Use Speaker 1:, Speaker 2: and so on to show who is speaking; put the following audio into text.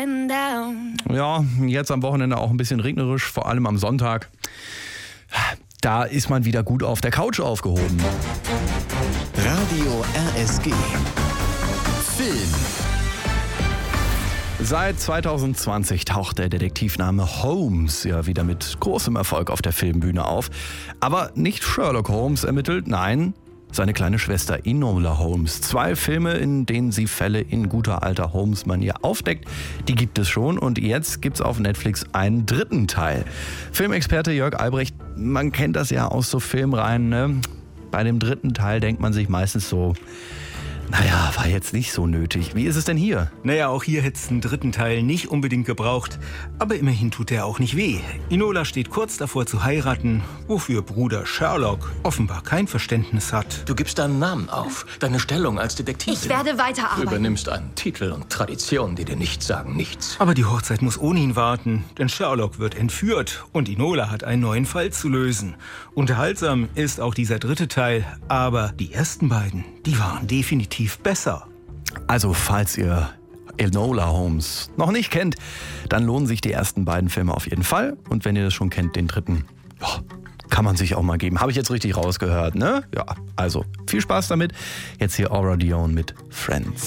Speaker 1: feeling down.
Speaker 2: Ja, jetzt am Wochenende auch ein bisschen regnerisch, vor allem am Sonntag. Da ist man wieder gut auf der Couch aufgehoben.
Speaker 3: Radio RSG. Film.
Speaker 2: Seit 2020 taucht der Detektivname Holmes ja wieder mit großem Erfolg auf der Filmbühne auf. Aber nicht Sherlock Holmes ermittelt, nein, seine kleine Schwester Enola Holmes. 2 Filme, in denen sie Fälle in guter alter Holmes-Manier aufdeckt, die gibt es schon. Und jetzt gibt's auf Netflix einen 3. Teil. Filmexperte Jörg Albrecht, man kennt das ja aus so Filmreihen, ne? Bei dem 3. Teil denkt man sich meistens so, naja, war jetzt nicht so nötig. Wie ist es denn hier?
Speaker 4: Naja, auch hier hätte es einen 3. Teil nicht unbedingt gebraucht. Aber immerhin tut der auch nicht weh. Enola steht kurz davor zu heiraten, wofür Bruder Sherlock offenbar kein Verständnis hat.
Speaker 5: Du gibst deinen Namen auf, deine Stellung als Detektivin.
Speaker 1: Ich werde
Speaker 5: Du
Speaker 1: weiterarbeiten.
Speaker 5: übernimmst einen Titel und Traditionen, die dir nichts sagen, nichts.
Speaker 4: Aber die Hochzeit muss ohne ihn warten, denn Sherlock wird entführt und Enola hat einen neuen Fall zu lösen. Unterhaltsam ist auch dieser 3. Teil, aber die ersten beiden, die waren definitiv besser.
Speaker 2: Also, falls ihr Enola Holmes noch nicht kennt, dann lohnen sich die ersten beiden Filme auf jeden Fall. Und wenn ihr das schon kennt, den 3., ja, kann man sich auch mal geben. Habe ich jetzt richtig rausgehört, ne? Ja, also viel Spaß damit. Jetzt hier Aura Dione mit Friends.